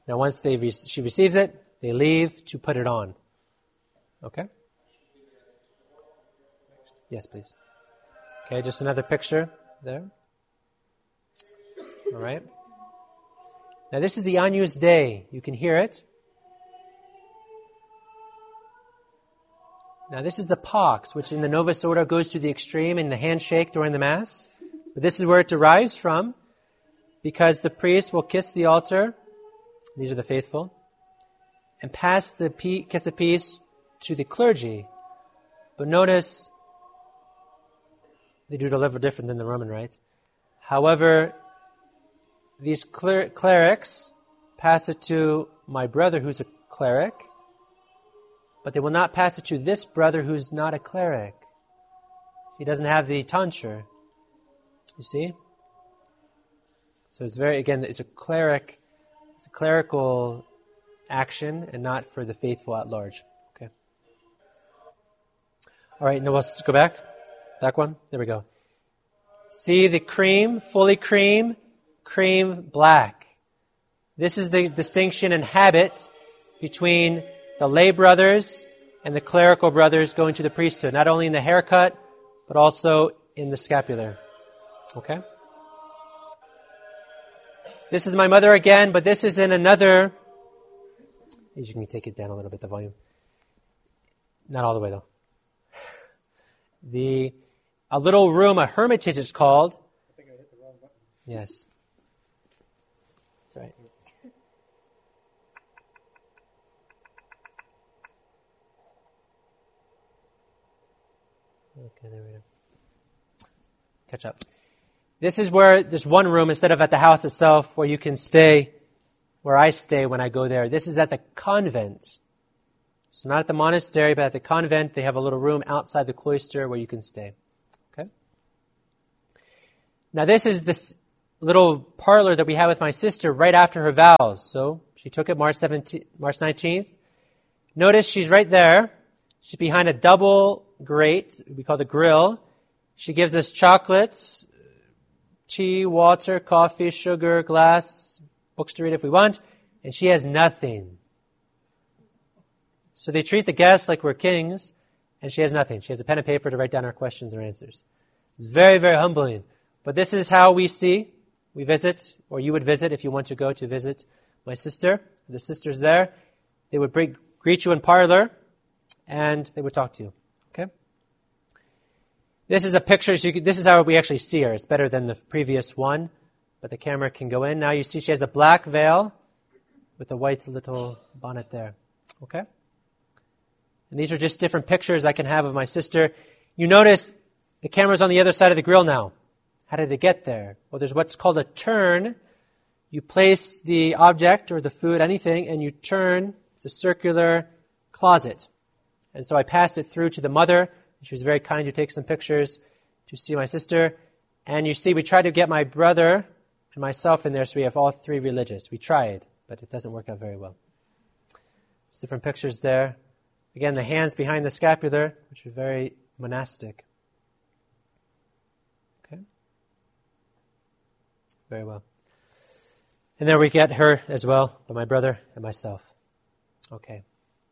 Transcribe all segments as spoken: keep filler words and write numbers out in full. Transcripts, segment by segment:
Now once they re- she receives it, they leave to put it on. Okay? Yes, please. Okay, just another picture there. All right. Now this is the Agnus Dei. You can hear it. Now this is the Pax, which in the Novus Ordo goes to the extreme in the handshake during the Mass. But this is where it derives from, because the priest will kiss the altar, these are the faithful, and pass the pe- kiss of peace to the clergy. But notice, they do it a little different than the Roman Rite. However, these cler- clerics pass it to my brother who's a cleric, but they will not pass it to this brother who's not a cleric. He doesn't have the tonsure. You see? So it's very, again, it's a cleric, it's a clerical action and not for the faithful at large. Okay. All right, now let's go back. Back one. There we go. See the cream, fully cream, cream black. This is the distinction in habit between the lay brothers and the clerical brothers going to the priesthood, not only in the haircut, but also in the scapular. Okay? This is my mother again, but this is in another... You can take it down a little bit, the volume. Not all the way, though. The A little room, a hermitage is called. I think I hit the wrong button. Yes. That's right. Okay, there we go. Catch up. This is where there's one room instead of at the house itself where you can stay, where I stay when I go there. This is at the convent. So not at the monastery, but at the convent, they have a little room outside the cloister where you can stay. Okay? Now this is this little parlor that we had with my sister right after her vows. So she took it March seventeenth, March nineteenth. Notice she's right there. She's behind a double grate, we call the grill. She gives us chocolates, tea, water, coffee, sugar, glass, books to read if we want, and she has nothing. So they treat the guests like we're kings, and she has nothing. She has a pen and paper to write down our questions or answers. It's very, very humbling. But this is how we see, we visit, or you would visit if you want to go to visit my sister. The sister's there. They would bring, greet you in parlor, and they would talk to you. Okay? This is a picture. So you could, this is how we actually see her. It's better than the previous one, but the camera can go in. Now you see she has a black veil with a white little bonnet there. Okay? And these are just different pictures I can have of my sister. You notice the camera's on the other side of the grill now. How did it get there? Well, there's what's called a turn. You place the object or the food, anything, and you turn. It's a circular closet. And so I passed it through to the mother. She was very kind to take some pictures to see my sister. And you see, we tried to get my brother and myself in there so we have all three religious. We tried, but it doesn't work out very well. There's different pictures there. Again, the hands behind the scapular, which are very monastic. Okay? Very well. And there we get her as well, but my brother and myself. Okay.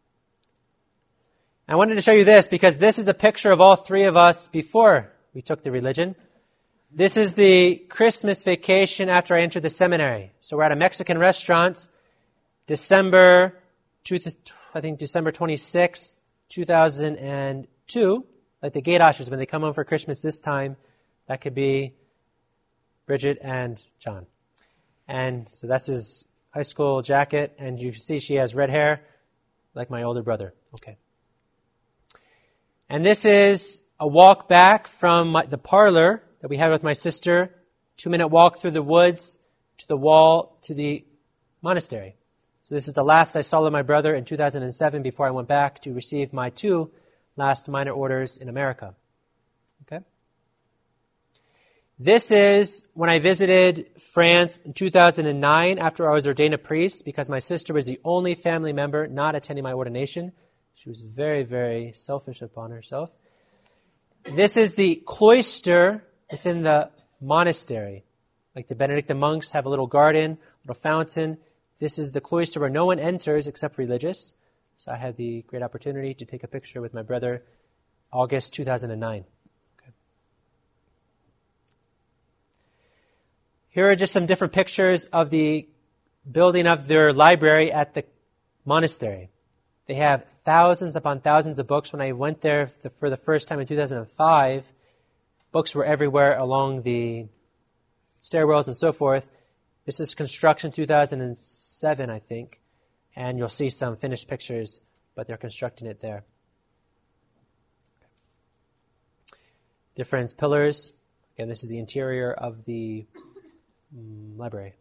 I wanted to show you this because this is a picture of all three of us before we took the religion. This is the Christmas vacation after I entered the seminary. So we're at a Mexican restaurant, December, I think December twenty-sixth, two thousand two. Like the gate ushers, when they come home for Christmas this time, that could be Bridget and John. And so that's his high school jacket. And you see she has red hair like my older brother. Okay. And this is a walk back from my, the parlor that we had with my sister. Two-minute walk through the woods to the wall to the monastery. So this is the last I saw of my brother in two thousand seven before I went back to receive my two last minor orders in America. Okay? This is when I visited France in two thousand nine after I was ordained a priest because my sister was the only family member not attending my ordination. She was very, very selfish upon herself. This is the cloister within the monastery. Like the Benedictine monks have a little garden, little fountain. This is the cloister where no one enters except religious. So I had the great opportunity to take a picture with my brother August two thousand nine. Okay. Here are just some different pictures of the building of their library at the monastery. They have thousands upon thousands of books. When I went there for the first time in two thousand five, books were everywhere along the stairwells and so forth. This is construction two thousand seven, I think. And you'll see some finished pictures, but they're constructing it there. Different pillars. Again, this is the interior of the um, library.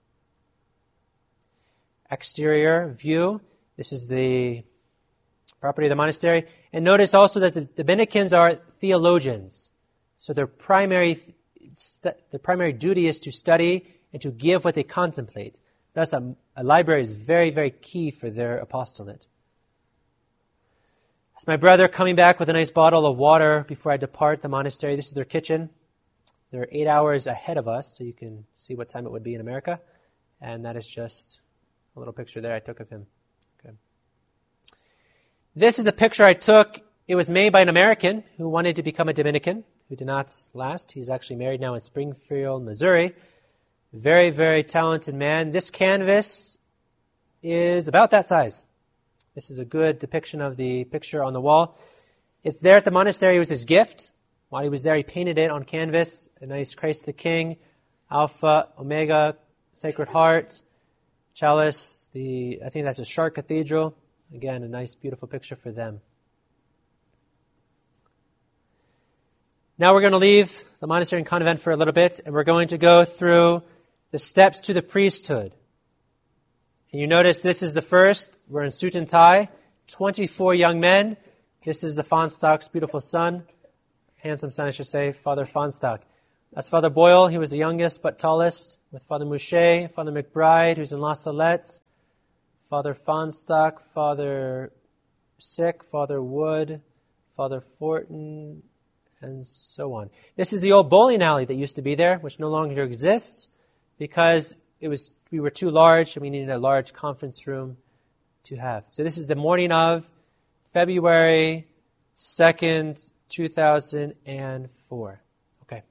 Exterior view. This is the property of the monastery. And notice also that the Dominicans are theologians. So their primary, st- their primary duty is to study and to give what they contemplate. Thus, a, a library is very, very key for their apostolate. That's my brother coming back with a nice bottle of water before I depart the monastery. This is their kitchen. They're eight hours ahead of us, so you can see what time it would be in America. And that is just a little picture there I took of him. Okay. This is a picture I took. It was made by an American who wanted to become a Dominican, who did not last. He's actually married now in Springfield, Missouri. Very, very talented man. This canvas is about that size. This is a good depiction of the picture on the wall. It's there at the monastery. It was his gift. While he was there, he painted it on canvas. A nice Christ the King, Alpha, Omega, Sacred Heart, Chalice. The I think that's a Chartres Cathedral. Again, a nice, beautiful picture for them. Now we're going to leave the monastery and convent for a little bit, and we're going to go through the steps to the priesthood. And you notice this is the first. We're in suit and tie. twenty-four young men. This is the Fonstock's beautiful son. Handsome son, I should say, Father Fonstock. That's Father Boyle. He was the youngest but tallest, with Father Mouchet, Father McBride, who's in La Salette, Father Fonstock, Father Sick, Father Wood, Father Fortin, and so on. This is the old bowling alley that used to be there, which no longer exists because it was we were too large and we needed a large conference room to have. So this is the morning of February second, two thousand four. Okay.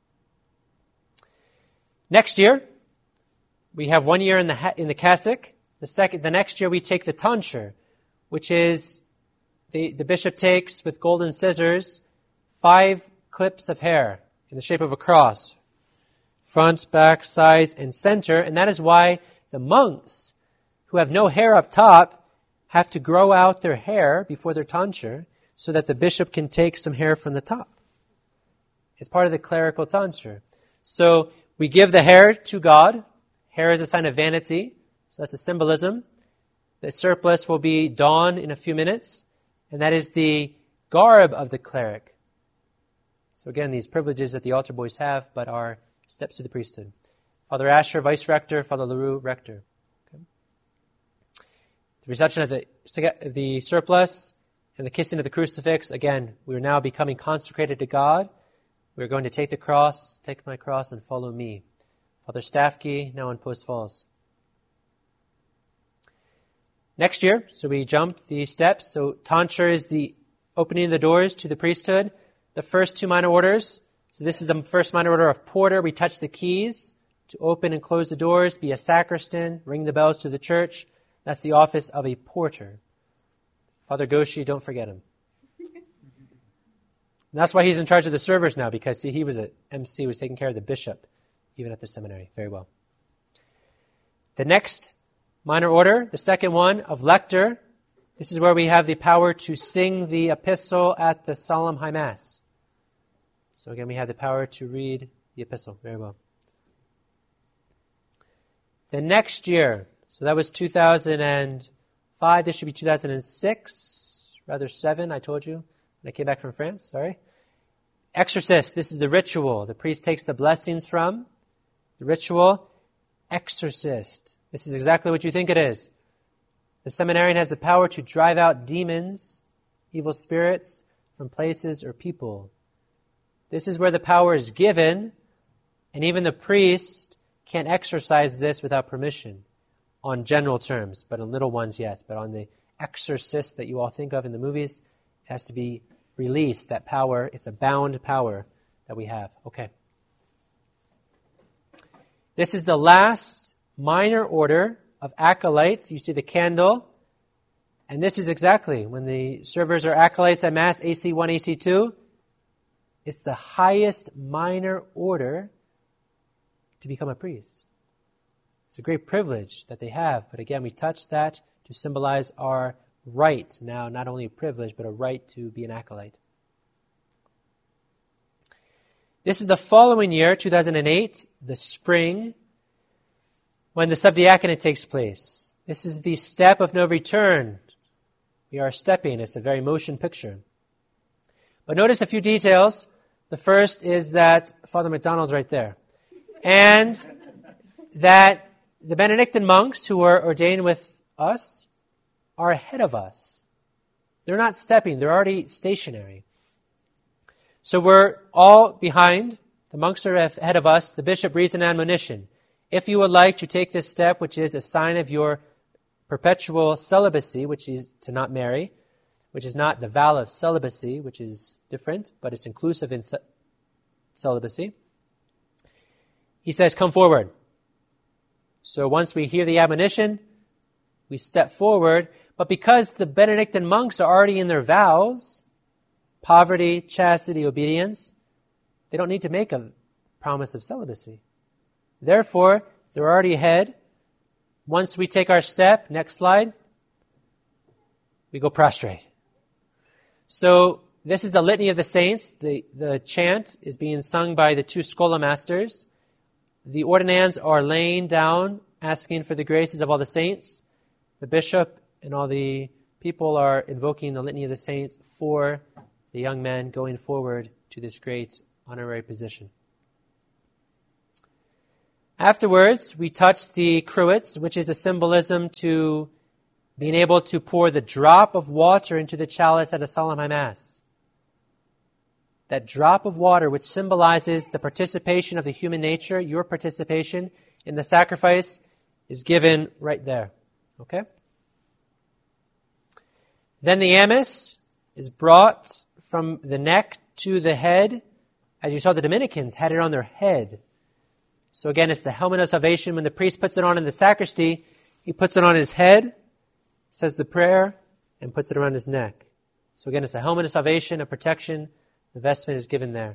Next year, we have one year in the ha- in the cassock. The second, the next year we take the tonsure, which is the the bishop takes with golden scissors five clips of hair in the shape of a cross, front, back, sides, and center. And that is why the monks who have no hair up top have to grow out their hair before their tonsure so that the bishop can take some hair from the top. It's part of the clerical tonsure. So we give the hair to God. Hair is a sign of vanity. So that's a symbolism. The surplice will be donned in a few minutes. And that is the garb of the cleric. So again, these privileges that the altar boys have, but are steps to the priesthood. Father Asher, vice rector. Father LaRue, rector. Okay. The reception of the, the surplice and the kissing of the crucifix. Again, we are now becoming consecrated to God. We are going to take the cross, take my cross, and follow me. Father Staffke, now in Post Falls. Next year, so we jump the steps. So tonsure is the opening of the doors to the priesthood. The first two minor orders. So this is the first minor order of porter. We touch the keys to open and close the doors, be a sacristan, ring the bells to the church. That's the office of a porter. Father Goshi, don't forget him. And that's why he's in charge of the servers now, because see, he was an M C, was taking care of the bishop, even at the seminary. Very well. The next minor order, the second one of lector. This is where we have the power to sing the epistle at the Solemn High Mass. So again, we have the power to read the epistle. Very well. The next year, so that was two thousand five, this should be two thousand six, rather seven, I told you, when I came back from France, sorry. Exorcist, this is the ritual. The priest takes the blessings from the ritual. Exorcist, this is exactly what you think it is. The seminarian has the power to drive out demons, evil spirits, from places or people. This is where the power is given, and even the priest can't exercise this without permission. on general terms, but on little ones, yes. But on the exorcist that you all think of in the movies, it has to be released, that power. It's a bound power that we have. Okay. This is the last minor order of acolytes. You see the candle. And this is exactly when the servers are acolytes at Mass, A C one, A C two. It's the highest minor order to become a priest. It's a great privilege that they have. But again, we touch that to symbolize our right. Now, not only a privilege, but a right to be an acolyte. This is the following year, two thousand eight, the spring, when the subdiaconate takes place. This is the step of no return. We are stepping. It's a very motion picture. But notice a few details. The first is that Father McDonald's right there. And that the Benedictine monks who are ordained with us are ahead of us. They're not stepping. They're already stationary. So we're all behind. The monks are ahead of us. The bishop reads an admonition. If you would like to take this step, which is a sign of your perpetual celibacy, which is to not marry, which is not the vow of celibacy, which is different, but it's inclusive in ce- celibacy. He says, come forward. So once we hear the admonition, we step forward. But because the Benedictine monks are already in their vows, poverty, chastity, obedience, they don't need to make a promise of celibacy. Therefore, they're already ahead. Once we take our step, next slide, we go prostrate. So this is the Litany of the Saints. The, the chant is being sung by the two scholamasters. The ordinands are laying down, asking for the graces of all the saints. The bishop and all the people are invoking the Litany of the Saints for the young men going forward to this great honorary position. Afterwards, we touch the cruets, which is a symbolism to being able to pour the drop of water into the chalice at a solemn high mass. That drop of water, which symbolizes the participation of the human nature, your participation in the sacrifice, is given right there. Okay? Then the amice is brought from the neck to the head. As you saw, the Dominicans had it on their head. So again, it's the helmet of salvation. When the priest puts it on in the sacristy, he puts it on his head, says the prayer, and puts it around his neck. So again, it's the helmet of salvation, a protection. The vestment is given there.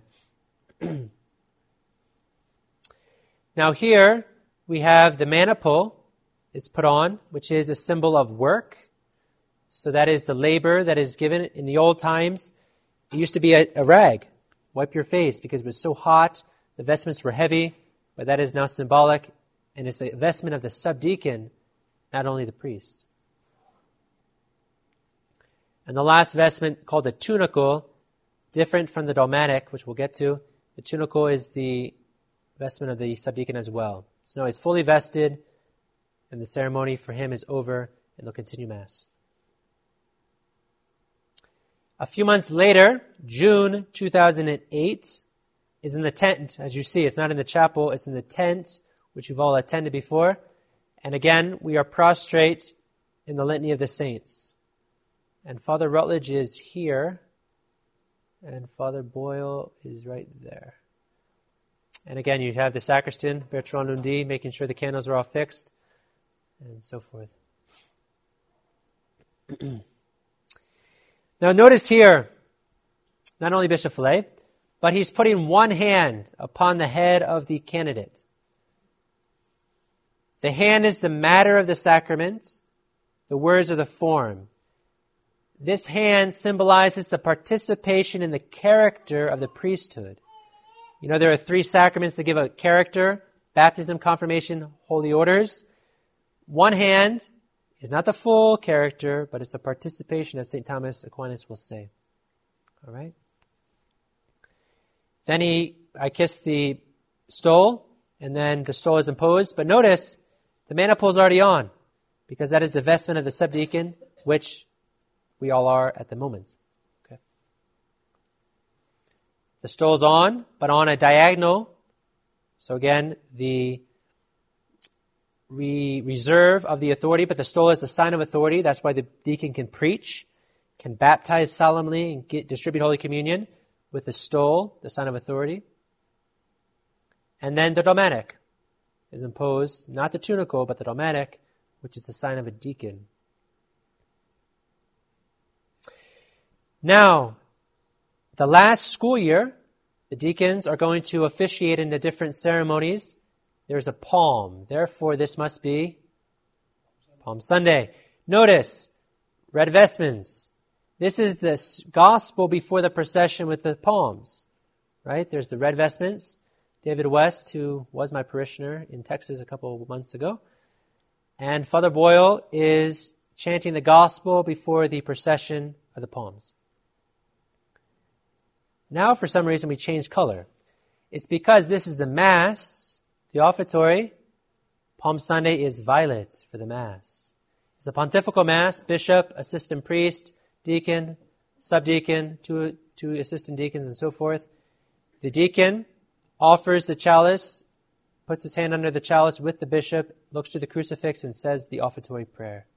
Now here, we have the maniple is put on, which is a symbol of work. So that is the labor that is given. In the old times, it used to be a, a rag. Wipe your face because it was so hot. The vestments were heavy. But that is now symbolic, and it's the vestment of the subdeacon, not only the priest. And the last vestment, called the tunicle, different from the dalmatic, which we'll get to. The tunicle is the vestment of the subdeacon as well. So now he's fully vested, and the ceremony for him is over, and they'll continue Mass. A few months later, June two thousand eight, is in the tent, as you see. It's not in the chapel, it's in the tent, which you've all attended before. And again, we are prostrate in the Litany of the Saints. And Father Rutledge is here, and Father Boyle is right there. And again, you have the sacristan, Bertrand Lundy, making sure the candles are all fixed, and so forth. Now notice here, not only Bishop Fillet, but he's putting one hand upon the head of the candidate. The hand is the matter of the sacrament. The words are the form. This hand symbolizes the participation in the character of the priesthood. You know, there are three sacraments that give a character: baptism, confirmation, holy orders. One hand is not the full character, but it's a participation, as Saint Thomas Aquinas will say. All right? Then he, I kiss the stole, and then the stole is imposed. But notice, the maniple is already on, because that is the vestment of the subdeacon, which we all are at the moment. Okay. The stole's on, but on a diagonal. So again, the re- reserve of the authority, but the stole is a sign of authority. That's why the deacon can preach, can baptize solemnly, and get, distribute Holy Communion with the stole, the sign of authority. And then the domatic is imposed, not the tunicle, but the domatic, which is the sign of a deacon. Now, the last school year, the deacons are going to officiate in the different ceremonies. There's a palm. Therefore, this must be Palm Sunday. Notice, red vestments. This is the gospel before the procession with the palms, right? There's the red vestments. David West, who was my parishioner in Texas a couple of months ago. And Father Boyle is chanting the gospel before the procession of the palms. Now, for some reason, we changed color. It's because this is the Mass, the offertory. Palm Sunday is violet for the Mass. It's a pontifical Mass, bishop, assistant priest, deacon, subdeacon, two, two assistant deacons, and so forth. The deacon offers the chalice, puts his hand under the chalice with the bishop, looks to the crucifix, and says the offertory prayer.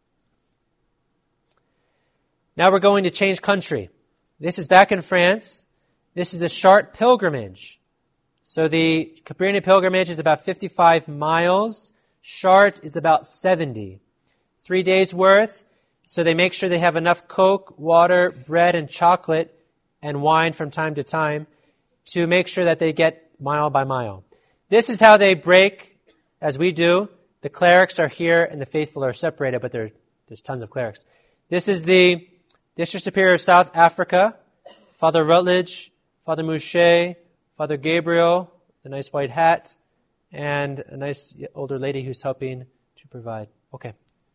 Now we're going to change country. This is back in France. This is the Chartres pilgrimage. So the Cabrini pilgrimage is about fifty-five miles. Chartres is about seventy. Three days worth. So they make sure they have enough Coke, water, bread, and chocolate, and wine from time to time to make sure that they get mile by mile. This is how they break, as we do. The clerics are here and the faithful are separated, but there, there's tons of clerics. This is the District Superior of South Africa, Father Rutledge, Father Mouche, Father Gabriel, the nice white hat, and a nice older lady who's helping to provide. Okay.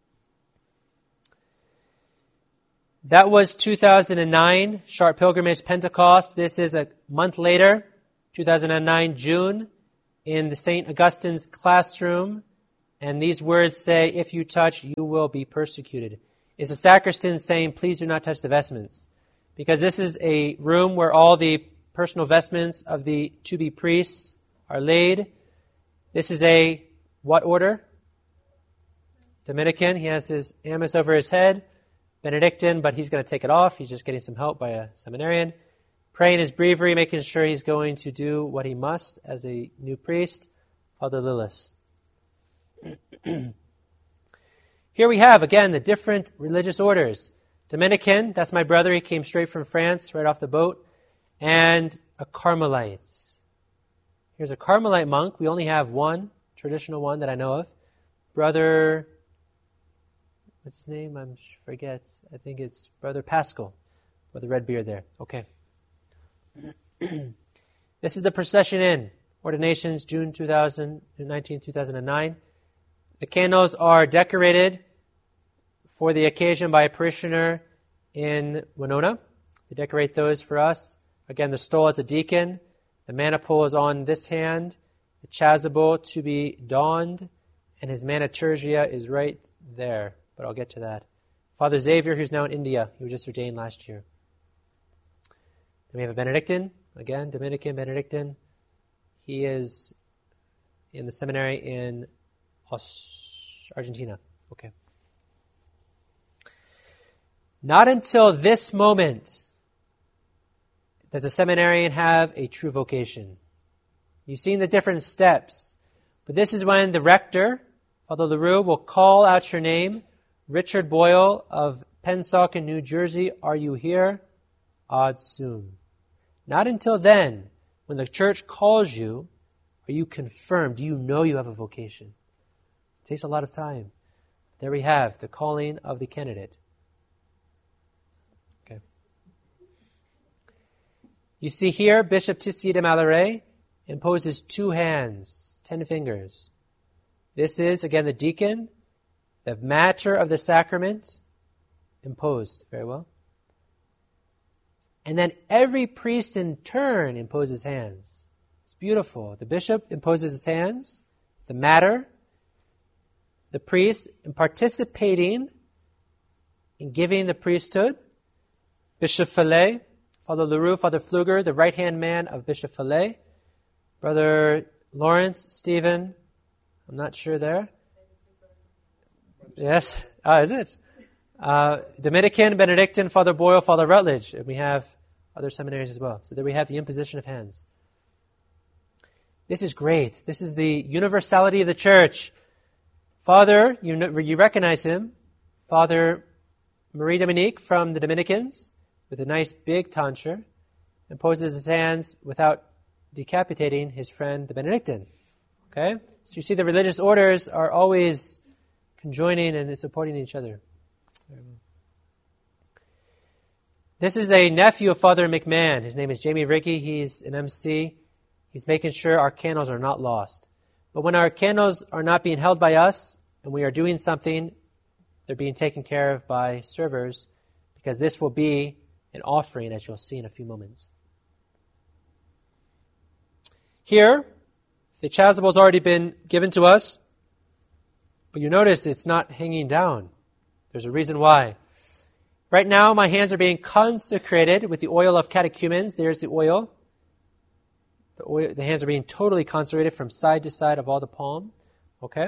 That was two thousand nine, Chartres Pilgrimage Pentecost. This is a month later, two thousand nine, June, in the Saint Augustine's classroom. And these words say, if you touch, you will be persecuted. It's a sacristan saying, please do not touch the vestments. Because this is a room where all the personal vestments of the to-be priests are laid. This is a, what order? Dominican. He has his amice over his head. Benedictine, but he's going to take it off. He's just getting some help by a seminarian. Praying his breviary, making sure he's going to do what he must as a new priest. Father Lillis. Here we have, again, the different religious orders. Dominican, that's my brother. He came straight from France, right off the boat. And a Carmelite. Here's a Carmelite monk. We only have one, traditional one that I know of. Brother, what's his name? I forget. I think it's Brother Pascal, with the red beard there. Okay. This is the procession in. Ordinations, June two thousand nineteen, two thousand nine. The candles are decorated for the occasion by a parishioner in Winona. They decorate those for us. Again, the stole is a deacon. The maniple is on this hand. The chasuble to be donned. And his maniturgia is right there. But I'll get to that. Father Xavier, who's now in India. He was just ordained last year. Then we have a Benedictine. Again, Dominican Benedictine. He is in the seminary in Argentina. Okay. Not until this moment does a seminarian have a true vocation. You've seen the different steps, but this is when the rector, Father LaRue, will call out your name. Richard Boyle of Pennsauken, New Jersey, are you here? Ad sum. Not until then, when the church calls you, are you confirmed? Do you know you have a vocation? It takes a lot of time. There we have the calling of the candidate. Okay. You see here, Bishop Tissier de Malaret imposes two hands, ten fingers. This is, again, the deacon, the matter of the sacrament, imposed. Very well. And then every priest in turn imposes hands. It's beautiful. The bishop imposes his hands, the matter, the priest in participating in giving the priesthood. Bishop Fallet, Father LaRue, Father Pfluger, the right-hand man of Bishop Fallet. Brother Lawrence, Stephen, I'm not sure there. Yes. Ah, is it? Uh, Dominican, Benedictine, Father Boyle, Father Rutledge. And we have other seminaries as well. So there we have the imposition of hands. This is great. This is the universality of the church. Father, you know, you recognize him, Father Marie Dominique from the Dominicans, with a nice big tonsure, imposes his hands without decapitating his friend, the Benedictine. Okay? So you see the religious orders are always conjoining and supporting each other. This is a nephew of Father McMahon. His name is Jamie Ricky. He's an M C. He's making sure our candles are not lost. But when our candles are not being held by us and we are doing something, they're being taken care of by servers, because this will be an offering, as you'll see in a few moments. Here, the chasuble has already been given to us, but you notice it's not hanging down. There's a reason why. Right now, my hands are being consecrated with the oil of catechumens. There's the oil. The, oil, the hands are being totally consecrated from side to side of all the palm. Okay?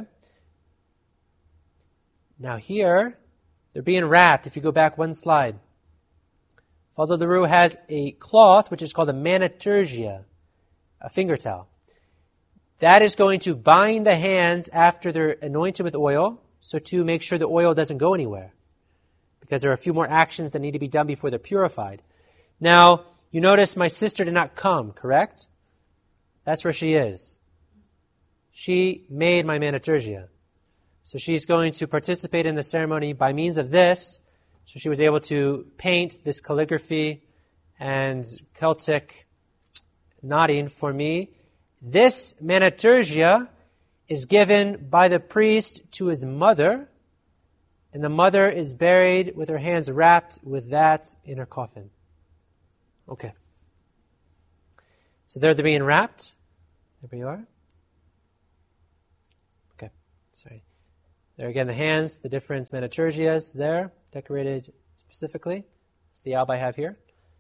Now here, they're being wrapped. If you go back one slide, Father LaRue has a cloth, which is called a maniturgia, a finger towel. That is going to bind the hands after they're anointed with oil, so to make sure the oil doesn't go anywhere, because there are a few more actions that need to be done before they're purified. Now, you notice my sister did not come, correct? That's where she is. She made my maniturgia. So she's going to participate in the ceremony by means of this. So she was able to paint this calligraphy and Celtic knotting for me. This maniturgia is given by the priest to his mother, and the mother is buried with her hands wrapped with that in her coffin. Okay. So there they're being wrapped. There you are. Okay. Sorry. There again, the hands, the different maniturgias there, decorated specifically. It's the alb I have here.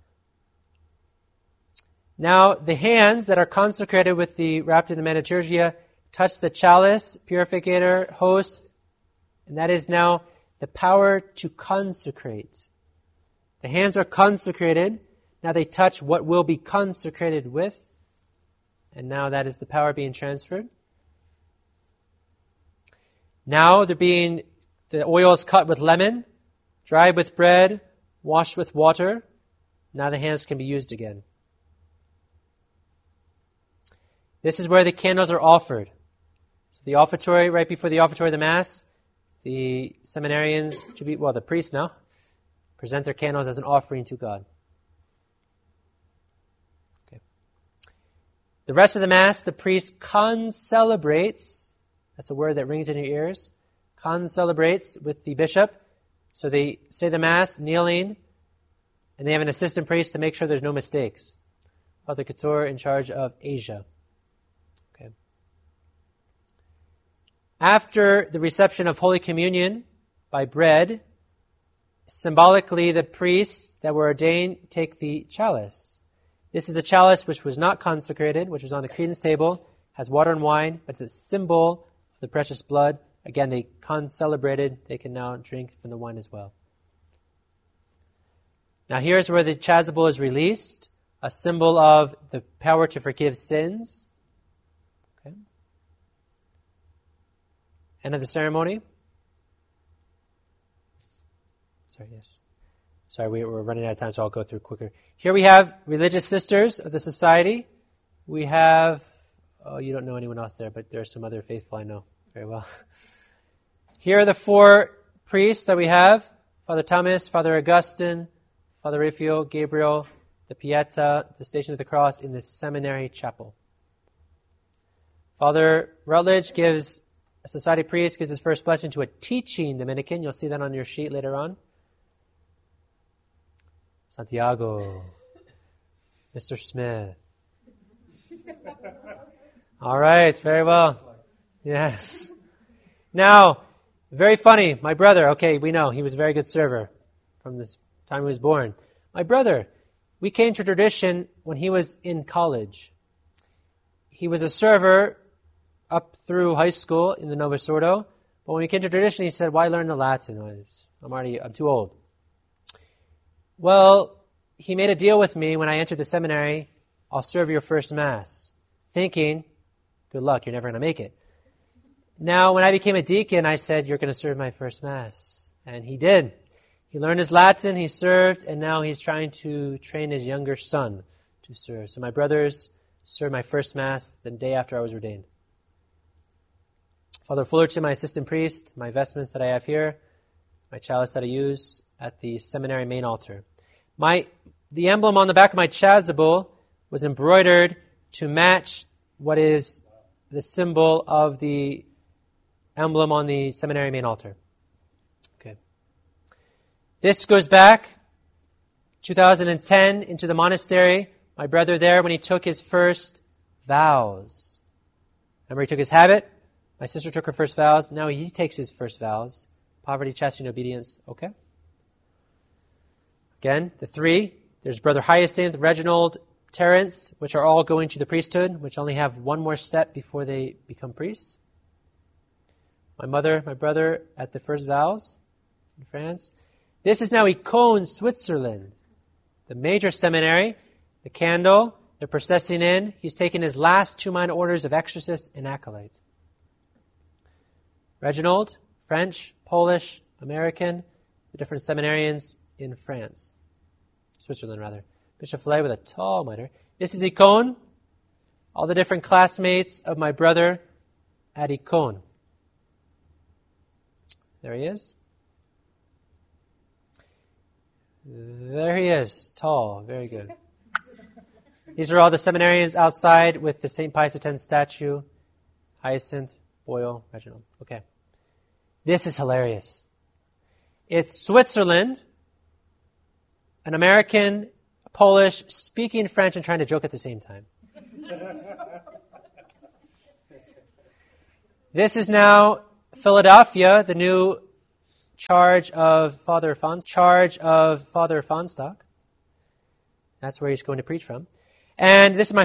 Now, the hands that are consecrated with the wrapped in the maniturgia touch the chalice, purificator, host, and that is now the power to consecrate. The hands are consecrated. Now they touch what will be consecrated with, and now that is the power being transferred. Now they're being, the oil is cut with lemon, dried with bread, washed with water. Now the hands can be used again. This is where the candles are offered. So the offertory, right before the offertory of the Mass, the seminarians, to be well, the priests now, present their candles as an offering to God. Okay. The rest of the Mass, the priest concelebrates. That's a word that rings in your ears. Concelebrates with the bishop. So they say the Mass, kneeling, and they have an assistant priest to make sure there's no mistakes. Father Couture in charge of Asia. Okay. After the reception of Holy Communion by bread, symbolically the priests that were ordained take the chalice. This is the chalice which was not consecrated, which was on the credence table, has water and wine, but it's a symbol of the precious blood. Again, they concelebrated. They can now drink from the wine as well. Now here's where the chasuble is released, a symbol of the power to forgive sins. Okay. End of the ceremony. Sorry, yes. Sorry, we, we're running out of time, so I'll go through quicker. Here we have religious sisters of the society. We have, oh, you don't know anyone else there, but there are some other faithful I know very well. Here are the four priests that we have. Father Thomas, Father Augustine, Father Raphael, Gabriel, the Pieta, the Station of the Cross in the seminary chapel. Father Rutledge gives, a society priest, gives his first blessing to a teaching Dominican. You'll see that on your sheet later on. Santiago, Mister Smith. All right, very well. Yes. Now, very funny, my brother, okay, we know, he was a very good server from the time he was born. My brother, we came to tradition when he was in college. He was a server up through high school in the Novus Ordo, But when we came to tradition, he said, why learn the Latin? I'm already, I'm too old. Well, he made a deal with me when I entered the seminary. I'll serve your first Mass. Thinking, good luck, you're never going to make it. Now, when I became a deacon, I said, you're going to serve my first Mass. And he did. He learned his Latin, he served, and now he's trying to train his younger son to serve. So my brothers served my first Mass the day after I was ordained. Father Fullerton, my assistant priest, my vestments that I have here, my chalice that I use at the seminary main altar. My the emblem on the back of my chasuble was embroidered to match what is the symbol of the emblem on the seminary main altar. Okay. This goes back two thousand ten into the monastery. My brother there when he took his first vows. Remember he took his habit? My sister took her first vows. Now he takes his first vows. Poverty, chastity, and obedience. Okay. Again, the three. There's Brother Hyacinth, Reginald, Terence, which are all going to the priesthood, which only have one more step before they become priests. My mother, my brother at the first vows in France. This is now Icône, Switzerland. The major seminary, the candle, they're processing in. He's taken his last two minor orders of exorcist and acolyte. Reginald, French, Polish, American, the different seminarians in France. Switzerland, rather. Bishop Flay with a tall mitre. This is Icône. All the different classmates of my brother at Icône. There he is. There he is. Tall. Very good. These are all the seminarians outside with the Saint Pius X statue. Hyacinth, Boyle, Reginald. Okay. This is hilarious. It's Switzerland, an American, Polish, speaking French and trying to joke at the same time. This is now Philadelphia, the new charge of Father Fon, charge of Father Fonstock. That's where he's going to preach from. And this is my